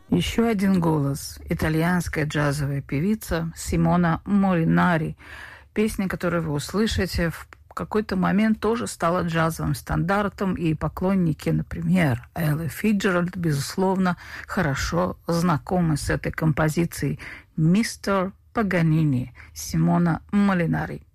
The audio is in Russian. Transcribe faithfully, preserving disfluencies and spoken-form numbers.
Еще один голос. Итальянская джазовая певица Симона Молинари. Песня, которую вы услышите, в какой-то момент тоже стала джазовым стандартом, и поклонники, например, Эллы Фицджеральд, безусловно, хорошо знакомы с этой композицией «Мистер Паганини» Симона Молинари.